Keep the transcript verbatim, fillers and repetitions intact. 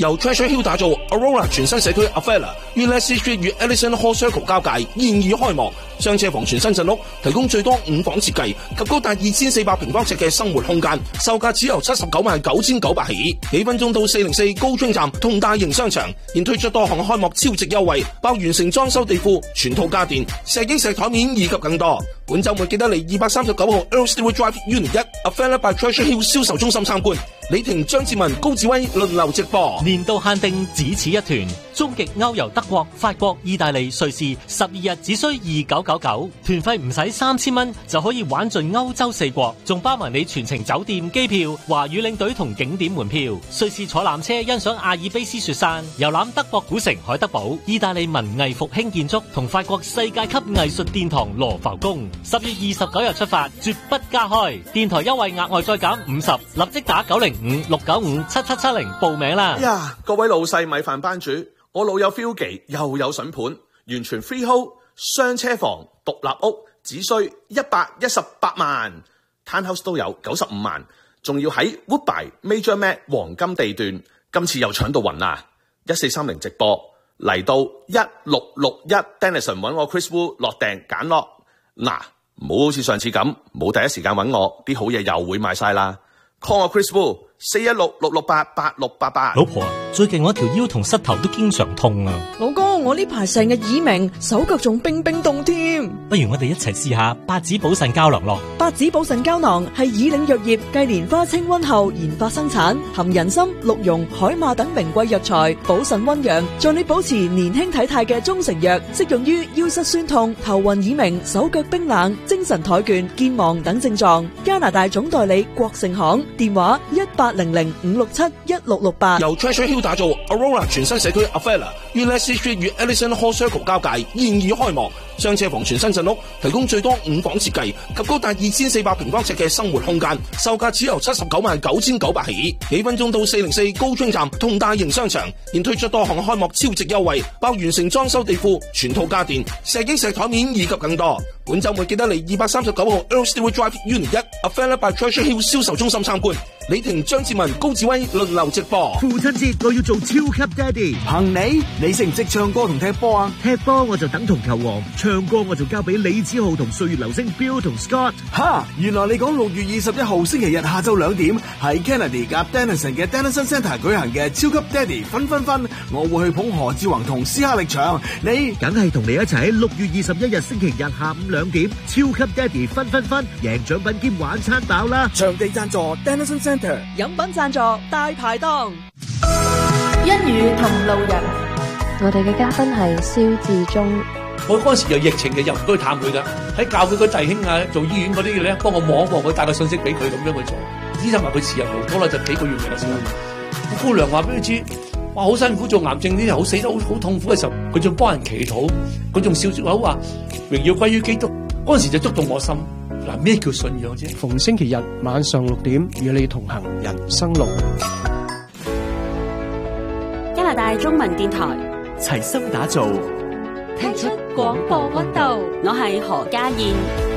由 Treasure Hill 打造 Aurora 全新社區 Avella 於 Leslie Street 與 Ellison Hall Circle 交界現已開幕，雙車房全新鎮屋，提供最多五房設計及高達二千四百平方尺嘅生活空間，售價只由七十九萬九千九百起，幾分鐘到四零四高津站同大型商場，現推出多項開幕超值優惠，包完成裝修地庫、全套家電、石英石台面以及更多。本週末記得嚟二百三十九號 Earl Stewart Drive Unit 一 Avella by Treasure Hill 銷售中心參觀。李婷、張志文、高志威輪流直播。 年度限定只此一團，終極歐遊德國、法國、意大利、瑞士，十二日只需二九九九，團費唔使三千蚊就可以玩盡歐洲四國，仲包埋你全程酒店、機票、華語領隊同景點門票。瑞士坐纜車欣賞阿爾卑斯雪山，遊覽德國古城海德堡、意大利文藝復興建築同法國世界級藝術殿堂羅浮宮。十月二十九日出發，絕不加開。電台優惠額外再減五十，立即打九零五六九五七七七零報名啦！ 呀，各位老細米飯班主，我老友 Philgy 又有筍盤，完全 freehold 雙車房獨立屋，只需一百一十八萬 ，townhouse 都有九十五萬，仲要喺 Woodbine Major Mac 黃金地段，今次又搶到暈啦！一四三零直播嚟到一六六一 Denison 揾我 Chris Wu 落訂揀落，嗱，唔好好似上次咁，冇第一時間揾我，啲好嘢又會賣晒啦。call 我 Chris Wu 四一六六六八八六八八。 老婆啊，最近我條腰同膝頭都經常痛啊。 老公，我呢排成日耳鳴，手腳仲冰冰凍添。 不如我哋一齊試下八子補腎膠囊咯。 八子補腎膠囊係以嶺藥業繼蓮花清瘟後研發生產，含人參、鹿茸、海馬等名貴藥材，補腎溫陽，助你保持年輕體態嘅中成藥，適用於腰膝痠痛、頭暈耳鳴、手腳冰冷、精神怠倦、健忘等症狀。加拿大總代理國盛行，電話一八零零五六七一六六八。 由 Treasure Hill 打造 Aurora 全新社區 Avella 於 Leslie Street 與 Ellison Hall Circle 交界現已開幕，雙車房全新鎮屋，提供最多五房設計及高達二千四百平方尺嘅生活空間，售價只由七十九萬九千九百起，幾分鐘到四零四高津站同大型商場，現推出多項開幕超值優惠，包完成裝修地庫、全套家電、石英石台面以及更多。本週末記得嚟二百三十九號 Earl Stewart Drive Unit 一 Avella by Treasure Hill 銷售中心參觀。李婷、張志文、高志威輪流直播。 父親節我要做超級爹哋，憑你？你識唔識唱歌同踢波啊？踢波我就等同球王，唱歌我就交俾李子浩同歲月流星 Bill 同 Scott。 哈，原來你講六月二十一號星期日下晝兩點喺 Kennedy 夾 Denison 嘅 Denison Centre 舉行嘅超級爹哋分分分，我會去捧何志宏同斯哈力場，你梗係同你一齊喺六月二十一日星期日下午兩點超級爹哋分分分，贏獎品兼晚餐飽啦！ 場地贊助 Denison Centre， 飲品贊助大排檔。 一語同路人， 我哋嘅嘉賓係蕭志忠。 我嗰陣時有疫情嘅，又唔該探佢噶，喺教佢個弟兄啊，做醫院嗰啲嘅咧，幫我望一望佢，帶個信息俾佢咁樣去做。醫生話佢時日無多啦，就幾個月嘅時候。個姑娘話俾佢知，哇，好辛苦做癌症呢啲，好死得好好痛苦嘅時候，佢仲幫人祈禱，佢仲笑住口話榮耀歸於基督。嗰陣時就觸動我心。嗱，咩叫信仰啫？ 逢星期日晚上六點，與你同行人生路。 加拿大中文電台齊心打造， 踢出廣播溫度。我係何家燕。